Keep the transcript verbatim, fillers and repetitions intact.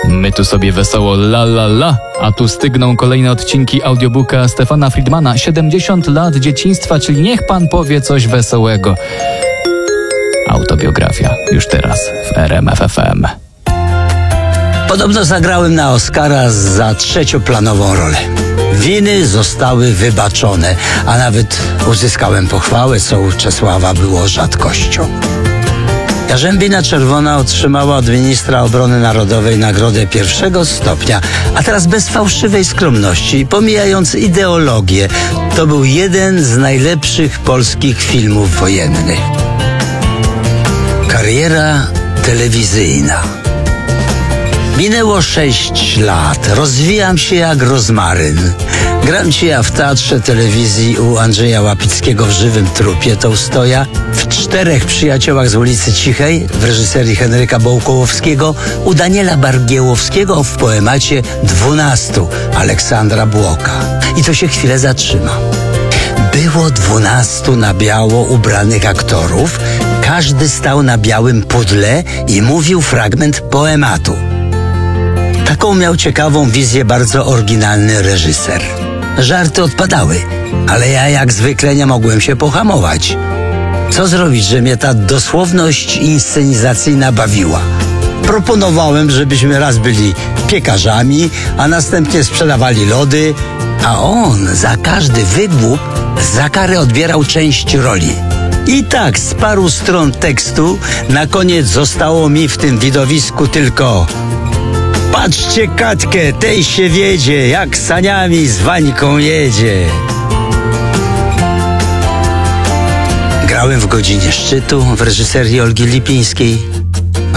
My tu sobie wesoło la la la, a tu stygną kolejne odcinki audiobooka Stefana Friedmana siedemdziesiąt lat dzieciństwa, czyli niech pan powie coś wesołego. Autobiografia już teraz w R M F F M. Podobno zagrałem na Oscara za trzecioplanową rolę. Winy zostały wybaczone, a nawet uzyskałem pochwałę, co u Czesława było rzadkością. Jarzębina Czerwona otrzymała od ministra obrony narodowej nagrodę pierwszego stopnia, a teraz bez fałszywej skromności, pomijając ideologię, to był jeden z najlepszych polskich filmów wojennych. Kariera telewizyjna. Minęło sześć lat, rozwijam się jak rozmaryn. Gram ci ja w teatrze telewizji u Andrzeja Łapickiego w Żywym trupie Tołstoja, w Czterech przyjaciołach z ulicy Cichej w reżyserii Henryka Bołkołowskiego, u Daniela Bargiełowskiego w poemacie Dwunastu Aleksandra Błoka. I to się chwilę zatrzyma. Było dwunastu na biało ubranych aktorów, każdy stał na białym pudle i mówił fragment poematu. Taką miał ciekawą wizję bardzo oryginalny reżyser. Żarty odpadały, ale ja jak zwykle nie mogłem się pohamować. Co zrobić, że mnie ta dosłowność inscenizacyjna bawiła? Proponowałem, żebyśmy raz byli piekarzami, a następnie sprzedawali lody, a on za każdy wygłup za karę odbierał część roli. I tak z paru stron tekstu na koniec zostało mi w tym widowisku tylko: patrzcie Katkę, tej się wiedzie, jak saniami z Wańką jedzie. Grałem w Godzinie szczytu w reżyserii Olgi Lipińskiej.